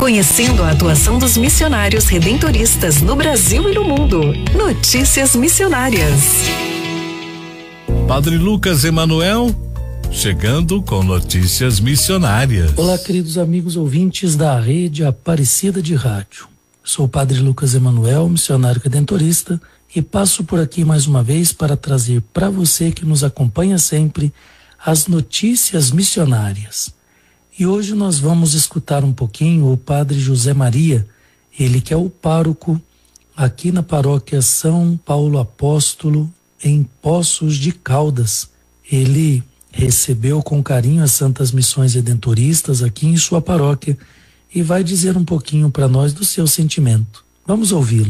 conhecendo a atuação dos missionários redentoristas no Brasil e no mundo. Notícias Missionárias. Padre Lucas Emanuel, chegando com notícias missionárias. Olá, queridos amigos ouvintes da Rede Aparecida de Rádio. Sou o Padre Lucas Emanuel, missionário redentorista, e passo por aqui mais uma vez para trazer para você que nos acompanha sempre as notícias missionárias. E hoje nós vamos escutar um pouquinho o Padre José Maria, ele que é o pároco aqui na paróquia São Paulo Apóstolo, em Poços de Caldas. Ele recebeu com carinho as Santas Missões Redentoristas aqui em sua paróquia e vai dizer um pouquinho para nós do seu sentimento. Vamos ouvi-lo.